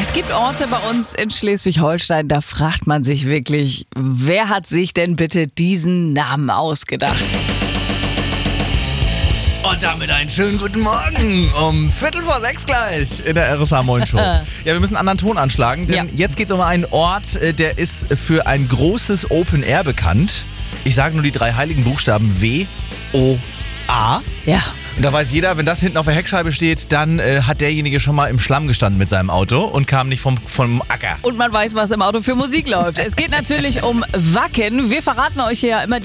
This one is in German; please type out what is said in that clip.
Es gibt Orte bei uns in Schleswig-Holstein, da fragt man sich wirklich, wer hat sich denn bitte diesen Namen ausgedacht? Und damit einen schönen guten Morgen um 5:45 gleich in der RSA Moin Show. Ja, wir müssen einen anderen Ton anschlagen, denn jetzt geht es um einen Ort, der ist für ein großes Open Air bekannt. Ich sage nur die 3 heiligen Buchstaben W-O-A. Ja. Und da weiß jeder, wenn das hinten auf der Heckscheibe steht, dann hat derjenige schon mal im Schlamm gestanden mit seinem Auto und kam nicht vom Acker. Und man weiß, was im Auto für Musik läuft. Es geht natürlich um Wacken. Wir verraten euch ja immer